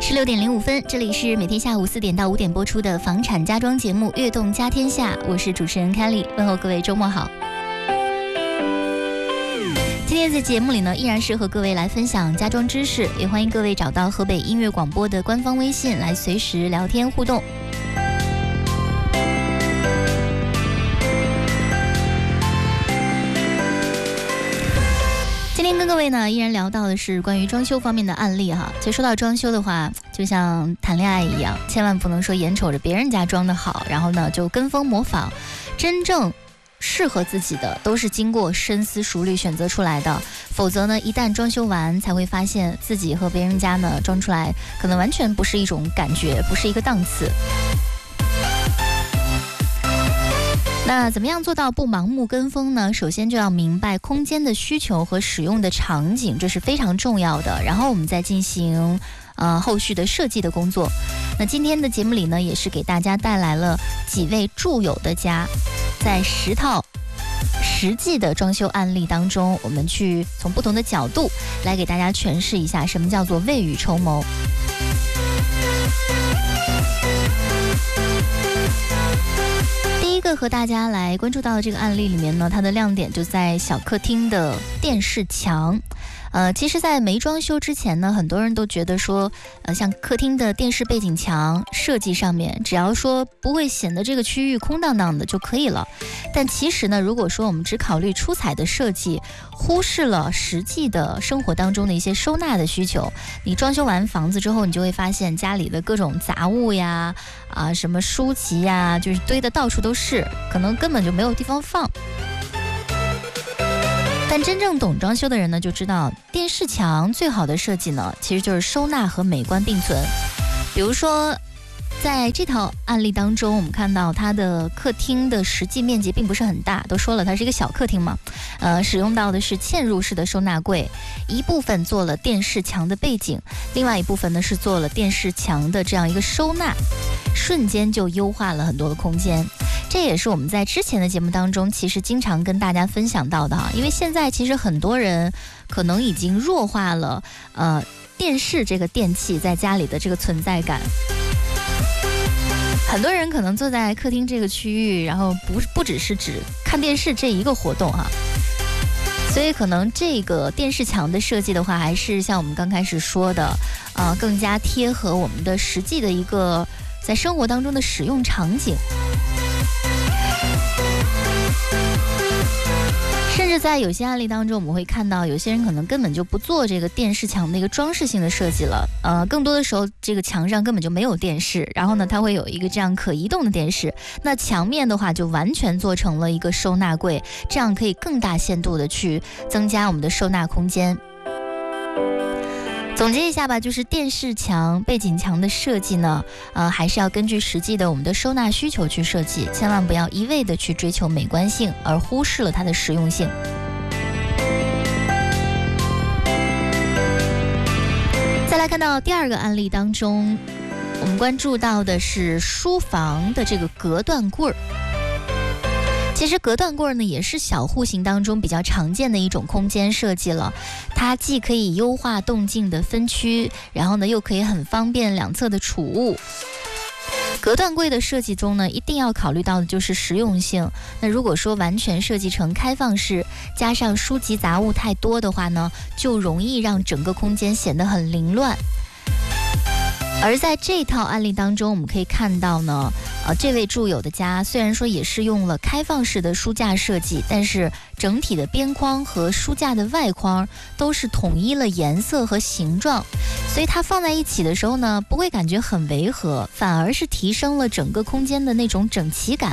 16:05，这里是每天下午4点到5点播出的房产家装节目《悦动家天下》，我是主持人 Kelly， 问候各位周末好。今天在节目里呢，依然是和各位来分享家装知识，也欢迎各位找到河北音乐广播的官方微信来随时聊天互动。今天跟各位呢依然聊到的是关于装修方面的案例哈。其实说到装修的话，就像谈恋爱一样，千万不能说眼瞅着别人家装得好，然后呢就跟风模仿，真正适合自己的都是经过深思熟虑选择出来的，否则呢一旦装修完才会发现自己和别人家呢装出来可能完全不是一种感觉，不是一个档次。那怎么样做到不盲目跟风呢？首先就要明白空间的需求和使用的场景，这是非常重要的，然后我们再进行后续的设计的工作。那今天的节目里呢，也是给大家带来了几位著有的家，在10套实际的装修案例当中，我们去从不同的角度来给大家诠释一下什么叫做未雨绸缪。第一个和大家来关注到的这个案例里面呢，它的亮点就在小客厅的电视墙。其实在没装修之前呢，很多人都觉得说像客厅的电视背景墙设计上面，只要说不会显得这个区域空荡荡的就可以了。但其实呢，如果说我们只考虑出彩的设计，忽视了实际的生活当中的一些收纳的需求，你装修完房子之后，你就会发现家里的各种杂物呀什么书籍呀，就是堆得到处都是，可能根本就没有地方放。但真正懂装修的人呢，就知道电视墙最好的设计呢，其实就是收纳和美观并存。比如说在这套案例当中，我们看到它的客厅的实际面积并不是很大，都说了它是一个小客厅嘛，使用到的是嵌入式的收纳柜，一部分做了电视墙的背景，另外一部分呢是做了电视墙的这样一个收纳，瞬间就优化了很多的空间。这也是我们在之前的节目当中其实经常跟大家分享到的因为现在其实很多人可能已经弱化了电视这个电器在家里的这个存在感。很多人可能坐在客厅这个区域，然后不只是指看电视这一个活动所以可能这个电视墙的设计的话，还是像我们刚开始说的更加贴合我们的实际的一个在生活当中的使用场景。甚至在有些案例当中，我们会看到有些人可能根本就不做这个电视墙的一个装饰性的设计了，更多的时候这个墙上根本就没有电视，然后呢它会有一个这样可移动的电视，那墙面的话就完全做成了一个收纳柜，这样可以更大限度的去增加我们的收纳空间。总结一下吧，就是电视墙、背景墙的设计呢，还是要根据实际的我们的收纳需求去设计，千万不要一味的去追求美观性，而忽视了它的实用性。再来看到第二个案例当中，我们关注到的是书房的这个隔断柜儿。其实隔断柜呢也是小户型当中比较常见的一种空间设计了，它既可以优化动静的分区，然后呢又可以很方便两侧的储物。隔断柜的设计中呢，一定要考虑到的就是实用性。那如果说完全设计成开放式，加上书籍杂物太多的话呢，就容易让整个空间显得很凌乱。而在这套案例当中，我们可以看到呢，这位著友的家虽然说也是用了开放式的书架设计，但是整体的边框和书架的外框都是统一了颜色和形状，所以它放在一起的时候呢，不会感觉很违和，反而是提升了整个空间的那种整齐感。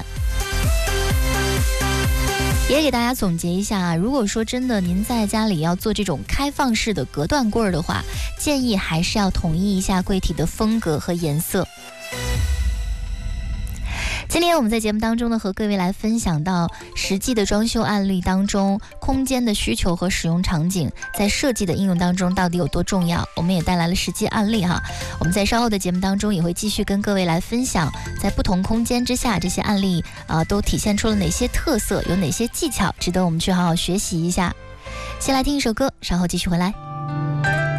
也给大家总结一下如果说真的您在家里要做这种开放式的隔断柜的话，建议还是要统一一下柜体的风格和颜色。今天我们在节目当中呢，和各位来分享到实际的装修案例当中，空间的需求和使用场景在设计的应用当中到底有多重要，我们也带来了实际案例我们在稍后的节目当中也会继续跟各位来分享，在不同空间之下这些案例都体现出了哪些特色，有哪些技巧值得我们去好好学习一下。先来听一首歌，稍后继续回来。